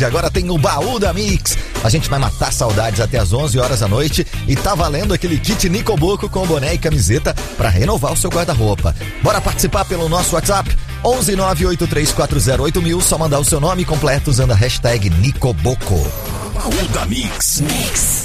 Agora tem o Baú da Mix. A gente vai matar saudades até as 11 horas da noite e tá valendo aquele kit Nicoboco com boné e camiseta pra renovar o seu guarda-roupa. Bora participar pelo nosso WhatsApp 11983408000. Só mandar o seu nome completo usando a hashtag Nicoboco. Baú da Mix.